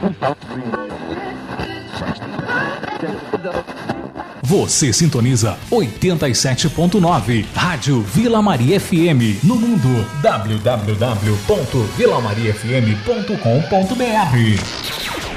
Você sintoniza 87.9 Rádio Vila Maria FM no mundo www.vilamariafm.com.br.